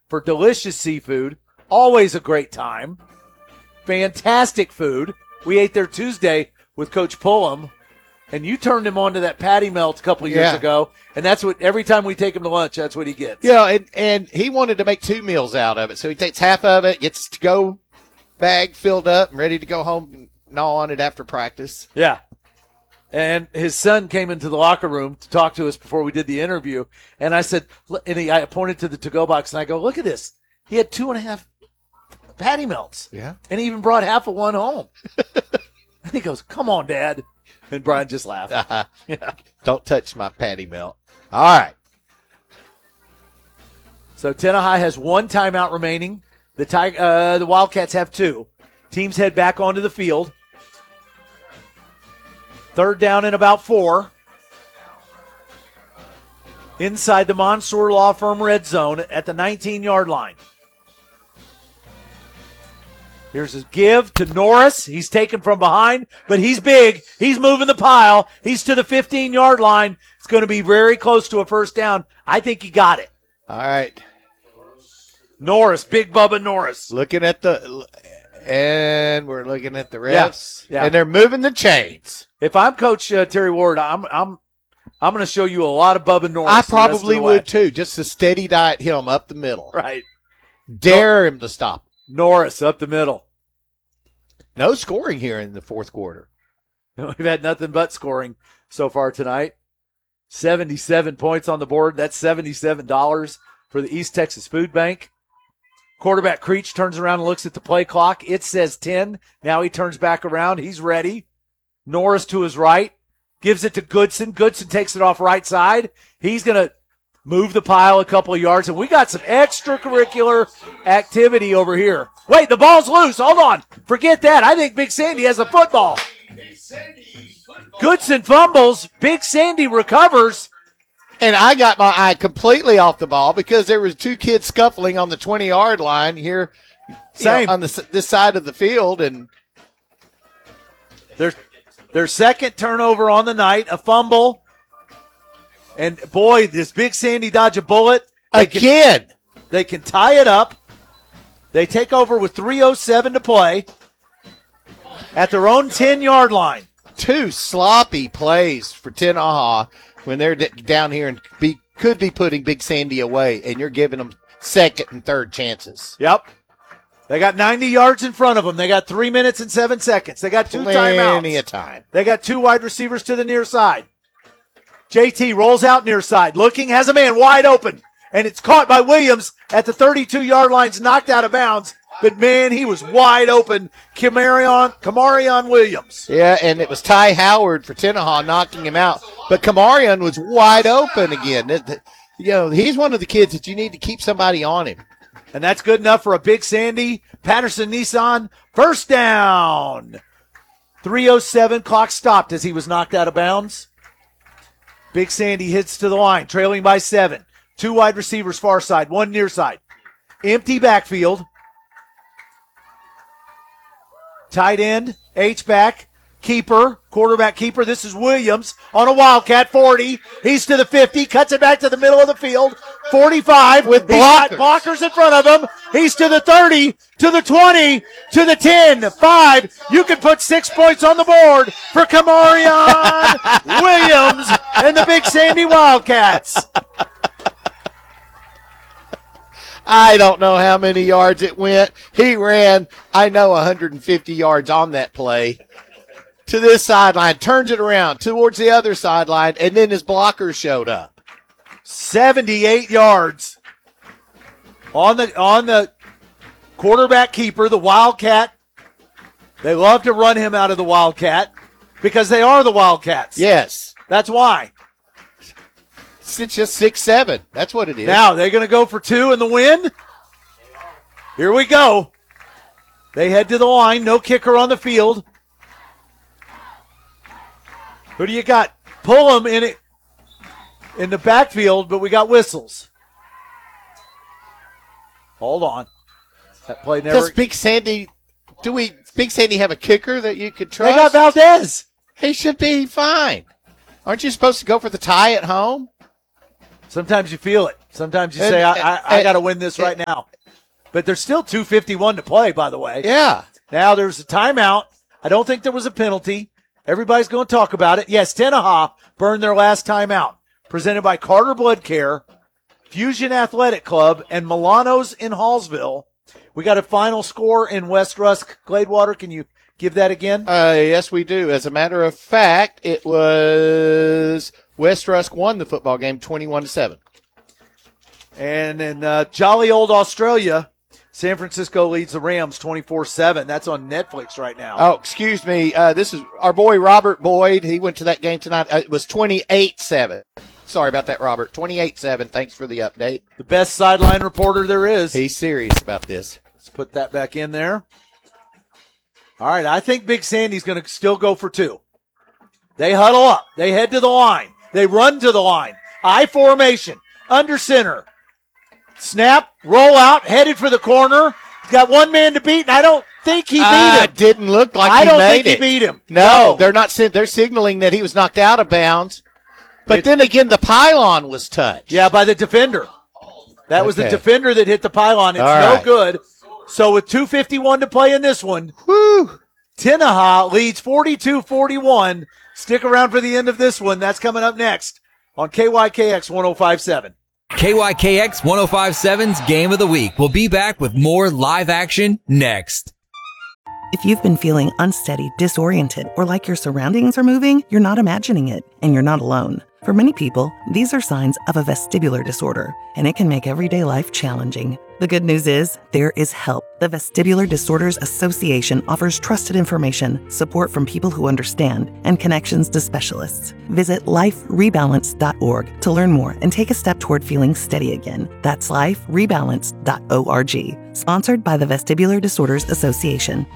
for delicious seafood. Always a great time. Fantastic food. We ate there Tuesday with Coach Pullum, and you turned him on to that patty melt a couple of years ago, and that's what every time we take him to lunch, that's what he gets. Yeah, and he wanted to make 2 meals out of it, so he takes half of it, gets to go bag filled up and ready to go home and gnaw on it after practice. Yeah. And his son came into the locker room to talk to us before we did the interview, and I said, I pointed to the to-go box, and I go, look at this. He had 2.5 patty melts. Yeah. And he even brought half of one home. And he goes, come on, Dad. And Brian just laughed. Yeah. Don't touch my patty melt. All right. So Tenahai has 1 timeout remaining. The Wildcats have 2. Teams head back onto the field. 3rd down and about 4. Inside the Monsoor Law Firm red zone at the 19-yard line. Here's his give to Norris. He's taken from behind, but he's big. He's moving the pile. He's to the 15-yard line. It's going to be very close to a first down. I think he got it. All right. Norris, Big Bubba Norris. We're looking at the refs. Yeah. And they're moving the chains. If I'm Coach Terry Ward, I'm going to show you a lot of Bubba Norris. I probably would too, just to steady diet him up the middle. Right. Dare him to stop. Norris up the middle. No scoring here in the fourth quarter. We've had nothing but scoring so far tonight. 77 points on the board. That's $77 for the East Texas Food Bank. Quarterback Creech turns around and looks at the play clock. It says 10. Now he turns back around. He's ready. Norris to his right. Gives it to Goodson. Goodson takes it off right side. He's going to move the pile a couple of yards. And we got some extracurricular activity over here. Wait, the ball's loose. Hold on. Forget that. I think Big Sandy has the football. Goodson fumbles. Big Sandy recovers. And I got my eye completely off the ball because there was 2 kids scuffling on the 20-yard line here on this side of the field. And their second turnover on the night, a fumble. And, boy, this Big Sandy dodge a bullet. They can tie it up. They take over with 3:07 to play at their own 10-yard line. 2 sloppy plays for Tenahai when they're down here and could be putting Big Sandy away, and you're giving them second and third chances. Yep. They got 90 yards in front of them. They got 3 minutes and 7 seconds. They got 2 timeouts. Plenty of time. They got 2 wide receivers to the near side. JT rolls out near side, looking, has a man wide open, and it's caught by Williams at the 32-yard line, knocked out of bounds. But, man, he was wide open. Kamarion Williams. Yeah, and it was Ty Howard for Tenahai knocking him out. But Kamarion was wide open again. He's one of the kids that you need to keep somebody on him. And that's good enough for a Big Sandy Patterson Nissan first down. 3:07, clock stopped as he was knocked out of bounds. Big Sandy hits to the line, trailing by 7. 2 wide receivers far side, 1 near side. Empty backfield. Tight end, H-back, keeper, quarterback keeper. This is Williams on a Wildcat, 40. He's to the 50, cuts it back to the middle of the field. 45 with blockers in front of him. He's to the 30, to the 20, to the 10, 5. You can put 6 points on the board for Kamarion Williams and the Big Sandy Wildcats. I don't know how many yards it went. He ran, 150 yards on that play to this sideline, turns it around towards the other sideline, and then his blockers showed up. 78 yards on the quarterback keeper, the Wildcat. They love to run him out of the Wildcat because they are the Wildcats. Yes. That's why. It's just 6-7. That's what it is. Now they're going to go for 2 in the win. Here we go. They head to the line. No kicker on the field. Who do you got? Pull them in the backfield, but we got whistles. Hold on. That play never. Does Big Sandy have a kicker that you could trust? They got Valdez. He should be fine. Aren't you supposed to go for the tie at home? Sometimes you feel it. Sometimes you say, I got to win this right now. But there's still 2:51 to play, by the way. Yeah. Now there's a timeout. I don't think there was a penalty. Everybody's going to talk about it. Yes, Tenaha burned their last timeout. Presented by Carter Blood Care, Fusion Athletic Club, and Milano's in Hallsville. We got a final score in West Rusk. Gladewater, can you give that again? Yes, we do. As a matter of fact, it was West Rusk won the football game 21-7. And in jolly old Australia, San Francisco leads the Rams 24-7. That's on Netflix right now. Oh, excuse me. This is our boy Robert Boyd. He went to that game tonight. It was 28-7. Sorry about that, Robert. 28-7. Thanks for the update. The best sideline reporter there is. He's serious about this. Let's put that back in there. All right, I think Big Sandy's going to still go for two. They huddle up. They head to the line. They run to the line. I formation. Under center. Snap, roll out, headed for the corner. He's got one man to beat, and I don't think he beat him. It didn't look like I he don't made think he beat him. No, they're not. They're signaling that he was knocked out of bounds. But then again, the pylon was touched. Yeah, by the defender. That was the Okay. defender that hit the pylon. It's All no right. good. So with 2:51 to play in this one, Woo! Tenaha leads 42-41. Stick around for the end of this one. That's coming up next on KYKX 105.7. KYKX 105.7's Game of the Week. We'll be back with more live action next. If you've been feeling unsteady, disoriented, or like your surroundings are moving, you're not imagining it, and you're not alone. For many people, these are signs of a vestibular disorder, and it can make everyday life challenging. The good news is, there is help. The Vestibular Disorders Association offers trusted information, support from people who understand, and connections to specialists. Visit liferebalance.org to learn more and take a step toward feeling steady again. That's liferebalance.org. Sponsored by the Vestibular Disorders Association.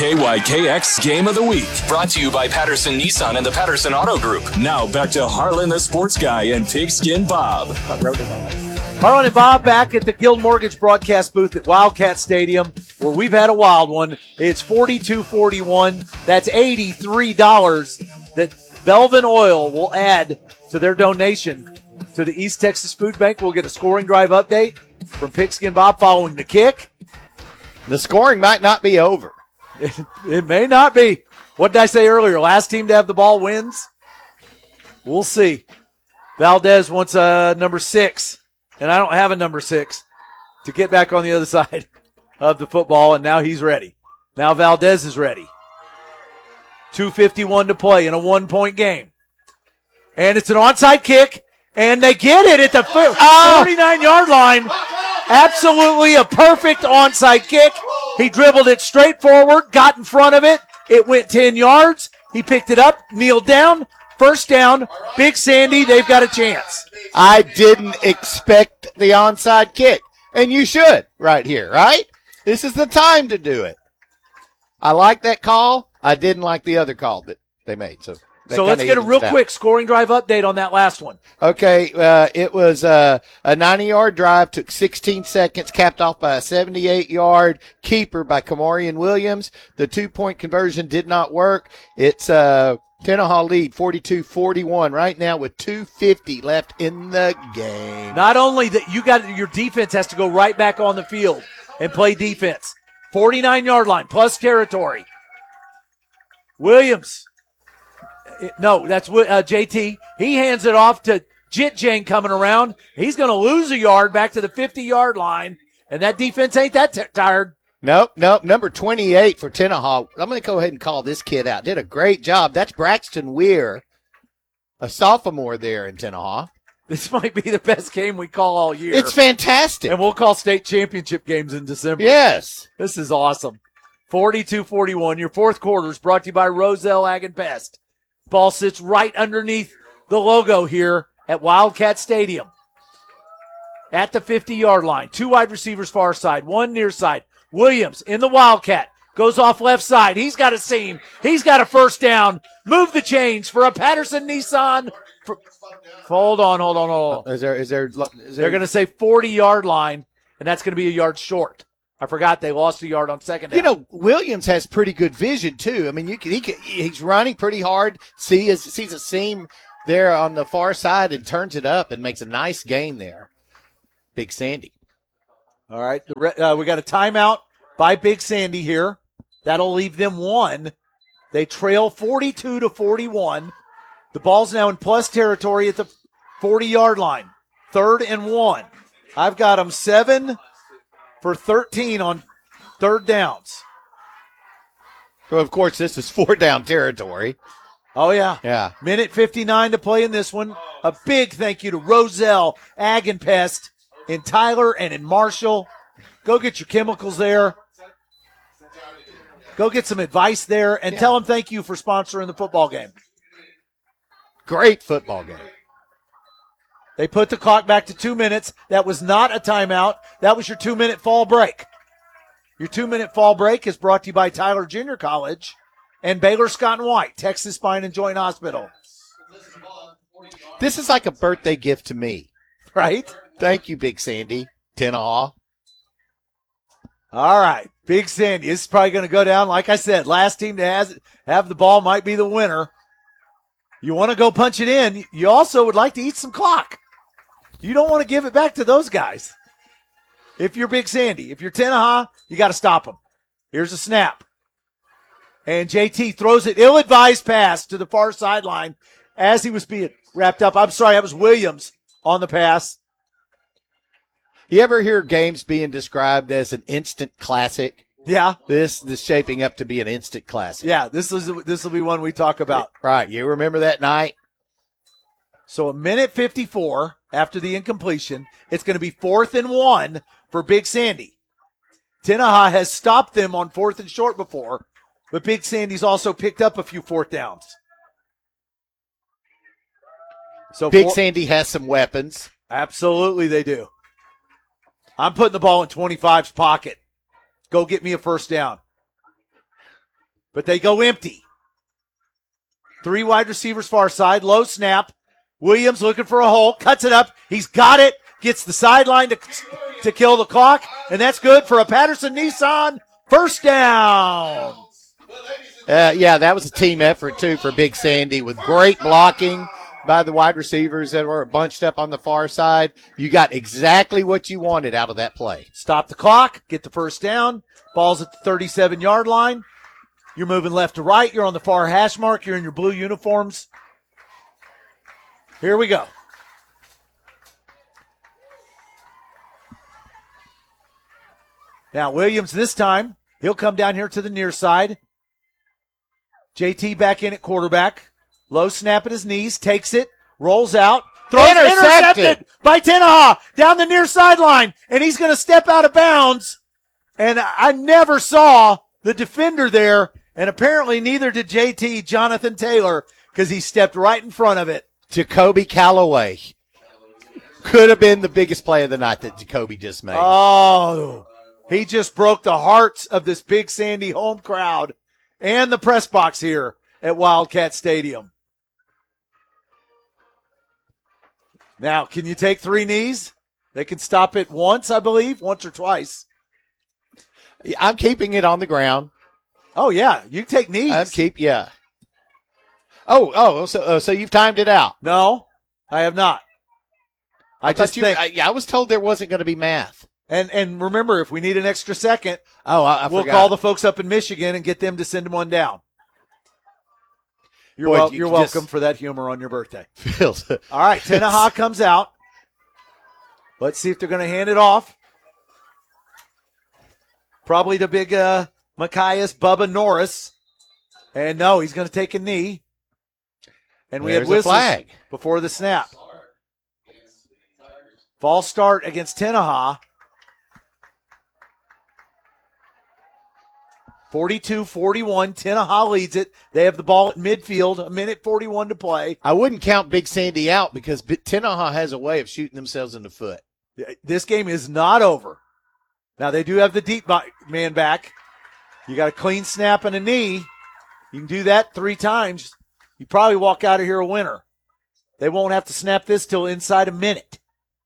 KYKX Game of the Week, brought to you by Patterson Nissan and the Patterson Auto Group. Now back to Harlan the Sports Guy and Pigskin Bob. Harlan and Bob back at the Guild Mortgage broadcast booth at Wildcat Stadium, where we've had a wild one. It's 42-41. That's $83 that Belvin Oil will add to their donation to the East Texas Food Bank. We'll get a scoring drive update from Pigskin Bob following the kick. The scoring might not be over. It may not be. What did I say earlier? Last team to have the ball wins? We'll see. Valdez wants a number 6, and I don't have a number 6 to get back on the other side of the football, and now he's ready. Now Valdez is ready. 2:51 to play in a 1-point game. And it's an onside kick, and they get it at the 49-yard line. Absolutely a perfect onside kick. He dribbled it straight forward, got in front of it. It went 10 yards. He picked it up, kneeled down. First down, Big Sandy, they've got a chance. I didn't expect the onside kick. And you should right here, right? This is the time to do it. I like that call. I didn't like the other call that they made. So let's get a real quick scoring drive update on that last one. Okay, it was a 90-yard drive, took 16 seconds, capped off by a 78-yard keeper by Kamarian Williams. The 2-point conversion did not work. It's Tenaha lead 42-41 right now with 2:50 left in the game. Not only that, your defense has to go right back on the field and play defense. 49-yard line plus territory. Williams. No, that's JT. He hands it off to Jitjang coming around. He's going to lose a yard back to the 50-yard line, and that defense ain't that tired. Nope. Number 28 for Tenaha. I'm going to go ahead and call this kid out. Did a great job. That's Braxton Weir, a sophomore there in Tenaha. This might be the best game we call all year. It's fantastic. And we'll call state championship games in December. Yes. This is awesome. 42-41. Your fourth quarter is brought to you by Roselle Ag and Pest. Ball sits right underneath the logo here at Wildcat Stadium. At the 50-yard line. 2 wide receivers far side, 1 near side. Williams in the Wildcat. Goes off left side. He's got a seam. He's got a first down. Move the chains for a Patterson Nissan. Hold on. Is there They're going to say 40-yard line, and that's going to be a yard short. I forgot they lost a yard on second down. You know, Williams has pretty good vision too. I mean, he's running pretty hard. Sees a seam there on the far side and turns it up and makes a nice gain there. Big Sandy. All right. We got a timeout by Big Sandy here. That'll leave them one. They trail 42-41. The ball's now in plus territory at the 40-yard line. 3rd and 1. I've got them 7 for 13 on third downs. So, of course, this is 4-down territory. Oh, yeah. Yeah. Minute 59 to play in this one. A big thank you to Roselle, Ag and Pest, in Tyler and in Marshall. Go get your chemicals there. Go get some advice there and tell them thank you for sponsoring the football game. Great football game. They put the clock back to 2 minutes. That was not a timeout. That was your 2-minute fall break. Your 2-minute fall break is brought to you by Tyler Junior College and Baylor Scott and White, Texas Spine and Joint Hospital. This is like a birthday gift to me. Right? Thank you, Big Sandy. Tenaha. All right. Big Sandy. This is probably going to go down. Like I said, last team to have the ball might be the winner. You want to go punch it in. You also would like to eat some clock. You don't want to give it back to those guys. If you're Big Sandy, if you're Tenaha, you got to stop them. Here's a snap. And JT throws it, ill-advised pass to the far sideline as he was being wrapped up. I'm sorry, that was Williams on the pass. You ever hear games being described as an instant classic? Yeah. This is shaping up to be an instant classic. Yeah, this will be one we talk about. Right. You remember that night? So a minute 54 after the incompletion. It's going to be 4th and 1 for Big Sandy. Tenaha has stopped them on 4th and short before, but Big Sandy's also picked up a few 4th downs. So Big Sandy has some weapons. Absolutely they do. I'm putting the ball in 25's pocket. Go get me a first down. But they go empty. 3 wide receivers far side, low snap. Williams looking for a hole, cuts it up. He's got it, gets the sideline to kill the clock, and that's good for a Patterson Nissan first down. Yeah, that was a team effort, too, for Big Sandy with great blocking by the wide receivers that were bunched up on the far side. You got exactly what you wanted out of that play. Stop the clock, get the first down. Ball's at the 37-yard line. You're moving left to right. You're on the far hash mark. You're in your blue uniforms. Here we go. Now, Williams this time, he'll come down here to the near side. JT back in at quarterback. Low snap at his knees, takes it, rolls out, throws intercepted by Tenaha down the near sideline, and he's going to step out of bounds. And I never saw the defender there, and apparently neither did JT, Jonathan Taylor, because he stepped right in front of it. Jacoby Calloway. Could have been the biggest play of the night that Jacoby just made. Oh, he just broke the hearts of this Big Sandy home crowd and the press box here at Wildcat Stadium. Now, can you take 3 knees? They can stop it once, I believe, once or twice. I'm keeping it on the ground. Oh, yeah, you can take knees. Yeah. So you've timed it out. No, I have not. I was told there wasn't going to be math. And remember, if we need an extra second, we'll forgot. Call the folks up in Michigan and get them to send one down. You're welcome for that humor on your birthday. All right, Tenaha comes out. Let's see if they're going to hand it off. Probably to big Machias Bubba Norris. And no, he's going to take a knee. And we had whistles flag before the snap. False start against Tenaha. 42-41. Tenaha leads it. They have the ball at midfield. 1:41 to play. I wouldn't count Big Sandy out because Tenaha has a way of shooting themselves in the foot. This game is not over. Now, they do have the deep man back. You got a clean snap and a knee. You can do that 3 times. You probably walk out of here a winner. They won't have to snap this till inside a minute.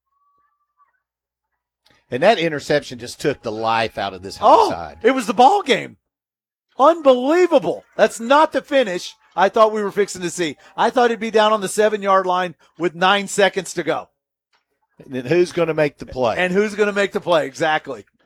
And that interception just took the life out of this high side. It was the ball game. Unbelievable. That's not the finish. I thought we were fixing to see. I thought he'd be down on the 7-yard line with 9 seconds to go. And then who's going to make the play? And who's going to make the play? Exactly.